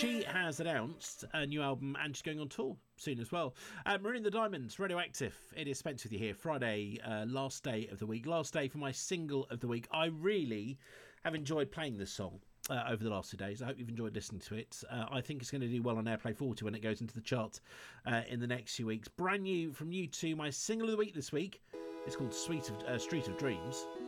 She has announced a new album and she's going on tour soon as well. Maroon the Diamonds, Radioactive. It is Spence with you here. Friday, last day of the week. Last day for my single of the week. I really have enjoyed playing this song over the last 2 days. I hope you've enjoyed listening to it. I think it's going to do well on Airplay 40 when it goes into the chart in the next few weeks. Brand new from U2. My single of the week this week is called Street of Dreams.